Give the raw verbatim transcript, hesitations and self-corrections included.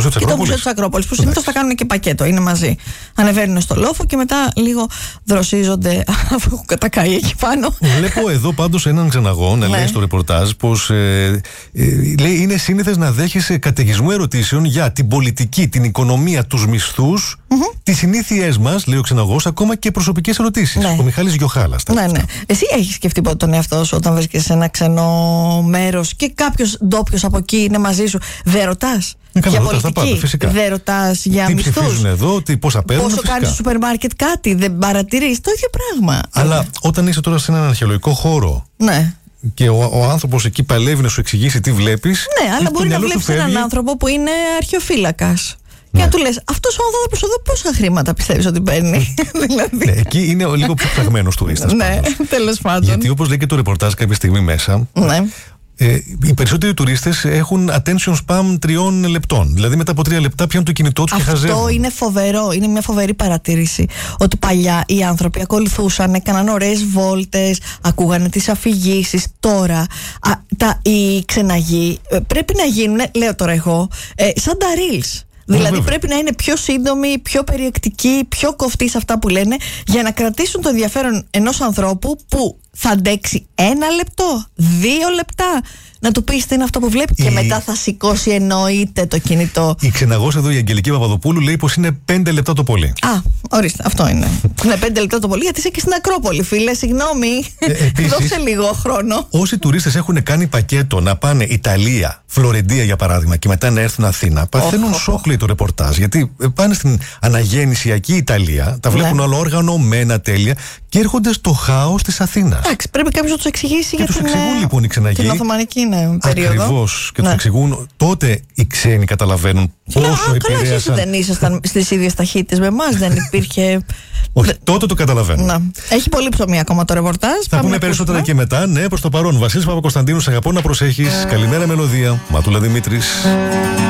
και το Μουσείο της Ακρόπολης, που συνήθως τα κάνουν και πακέτο, είναι μαζί. Ανεβαίνουν στο λόφο και μετά λίγο δροσίζονται αφού έχουν κατακαεί εκεί πάνω. Βλέπω εδώ πάντως έναν ξεναγό να λέει στο ρεπορτάζ πως ε, ε, λέει, είναι σύνηθες να δέχεσαι καταιγισμού ερωτήσεων για την πολιτική, την οικονομία, τους μισθούς, mm-hmm. τις συνήθειές μας, λέει ο ξεναγός, ακόμα και προσωπικές ερωτήσεις. Ναι. Ο Μιχάλης Γιοχάλας. Ναι, ναι. Εσύ έχεις σκεφτεί ποτέ τον εαυτό σου όταν βρίσκεσαι σε ένα ξενό μέρος και κάποιος ντόπιος από εκεί είναι μαζί σου? Δεν ρωτάς? Ναι, για ρωτάς πολιτική, δεν ρωτάς για τι μισθούς? Τι ψηφίζουν εδώ, τι, πόσα παίρνουν? Πόσο κάνεις στο σούπερ μάρκετ κάτι? Δεν παρατηρείς? Το ίδιο πράγμα. Αλλά ναι. όταν είσαι τώρα σε έναν αρχαιολογικό χώρο. Ναι. Και ο, ο άνθρωπος εκεί παλεύει να σου εξηγήσει τι βλέπεις. Ναι, αλλά μπορεί να βλέπεις έναν άνθρωπο που είναι αρχαιοφύλακας. Και ναι. να του λες, αυτός ο άνθρωπος εδώ πόσα χρήματα πιστεύεις ότι παίρνει? δηλαδή. Ναι, εκεί είναι λίγο πιο ψαγμένος τουρίστας. Ναι, τέλος πάντων. Γιατί όπως λέει και το ρεπορτάζ κάποια στιγμή μέσα. Ναι. Ε, οι περισσότεροι τουρίστες έχουν attention span τριών λεπτών. Δηλαδή μετά από τρία λεπτά πιάνουν το κινητό τους και χαζεύουν. Αυτό είναι φοβερό. Είναι μια φοβερή παρατήρηση. Ότι παλιά οι άνθρωποι ακολουθούσαν, έκαναν ωραίες βόλτες, ακούγανε τις αφηγήσεις. Τώρα α, τα, οι ξεναγοί ε, πρέπει να γίνουν, λέω τώρα εγώ, ε, σαν τα reels. Δηλαδή βέβαια. Πρέπει να είναι πιο σύντομοι, πιο περιεκτικοί, πιο κοφτοί σε αυτά που λένε, για να κρατήσουν το ενδιαφέρον ενός ανθρώπου που θα αντέξει ένα λεπτό, δύο λεπτά να του πεις τι είναι αυτό που βλέπει η... και μετά θα σηκώσει εννοείται το κινητό. Η ξεναγός εδώ, η Αγγελική Παπαδοπούλου, λέει πως είναι πέντε λεπτά το πολύ. Α, ορίστε, αυτό είναι. Είναι πέντε λεπτά το πολύ, γιατί είσαι και στην Ακρόπολη, φίλε. Συγγνώμη. Ε, επίσης, δώσε λίγο χρόνο. Όσοι τουρίστες έχουν κάνει πακέτο να πάνε Ιταλία, Φλωρεντία για παράδειγμα, και μετά να έρθουν Αθήνα, παθαίνουν σοκ, λέει το ρεπορτάζ. Γιατί πάνε στην αναγέννησιακή Ιταλία, τα βλέπουν ναι. όλα οργανωμένα τέλεια και έρχονται στο χάος της Αθήνας. Εντάξει, πρέπει κάποιος να τους εξηγήσει και για τους την, εξηγούν, λοιπόν, οι ξεναγοί, την Οθωμανική ναι, περίοδο. Ακριβώς. Και ναι. τους εξηγούν, τότε οι ξένοι καταλαβαίνουν πόσο α, επηρέασαν. Καλά, εσείς δεν ήσασταν στις ίδιες ταχύτητες με εμάς, δεν υπήρχε. Όχι, τότε το καταλαβαίνω. Να. Έχει πολύ ψωμί ακόμα το ρεπορτάζ. Θα πούμε περισσότερα ακούσουμε. Και μετά. Ναι, προς το παρόν. Βασίλης Παπακοσταντίνου, αγαπώ να προσέχεις. Καλημέρα, μελωδία. Ματούλα Δημήτρης.